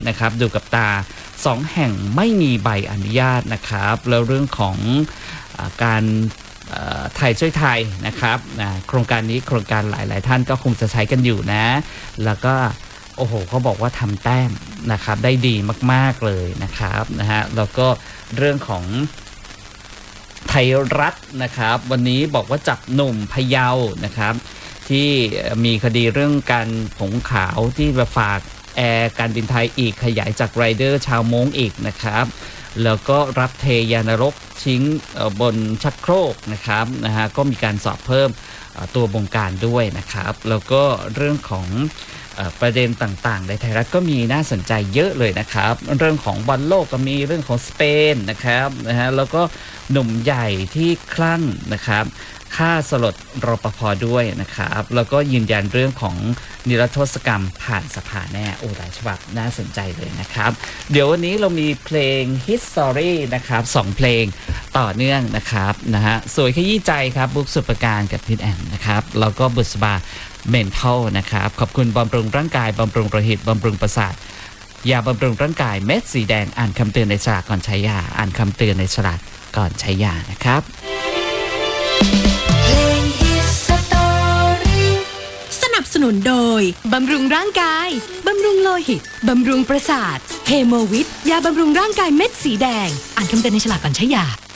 นะครับดูกับตา2แห่งไม่มีใบอนุญาตนะครับแล้วเรื่องของการไทยช่วยไทยนะครับโครงการนี้โครงการหลายๆท่านก็คงจะใช้กันอยู่นะแล้วก็โอ้โหเขาบอกว่าทำแต้มนะครับได้ดีมากๆเลยนะครับนะฮะแล้วก็เรื่องของไทยรัฐนะครับวันนี้บอกว่าจับหนุ่มพะเยานะครับที่มีคดีเรื่องการผงขาวที่มาฝากแอร์การบินไทยอีกขยายจากไรเดอร์ชาวม้งอีกนะครับแล้วก็รับเทยานรกทิ้งบนชักโครกนะครับนะฮะก็มีการสอบเพิ่มตัวบงการด้วยนะครับแล้วก็เรื่องของประเด็นต่างๆในไทยรัฐก็มีน่าสนใจเยอะเลยนะครับเรื่องของบอลโลกก็มีเรื่องของสเปนนะครับนะฮะแล้วก็หนุ่มใหญ่ที่คลั่งนะครับฆ่าสลดรปภ.ด้วยนะครับแล้วก็ยืนยันเรื่องของนิรโทษกรรมผ่านสภาแน่โอ้หลายฉบับน่าสนใจเลยนะครับเดี๋ยววันนี้เรามีเพลง History นะครับ2เพลงต่อเนื่องนะครับนะฮะสวยขยี้ใจครับบุ๊กสุปการกับพิษแอนนะครับแล้วก็บุษบาเมนทัลนะครับขอบคุณบำรุงร่างกายบำรุงโลหิตบำรุงประสาทยาบำรุงร่างกายเม็ดสีแดงอ่านคำเตือนในฉลากก่อนใช้ยาอ่านคำเตือนในฉลากก่อนใช้ยานะครับสนับสนุนโดยบำรุงร่างกายบำรุงโลหิตบำรุงประสาทเฮโมวิทยาบำรุงร่างกายเม็ดสีแดงอ่านคำเตือนในฉลากก่อนใช้ยา